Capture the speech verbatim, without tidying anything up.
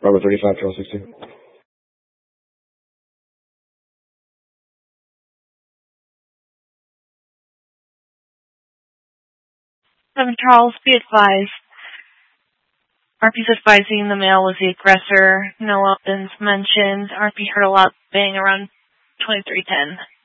Bravo thirty-five, Charles sixteen. seven Charles, be advised. R P's advising the male was the aggressor. No weapons mentioned. R P heard a loud bang around twenty-three ten.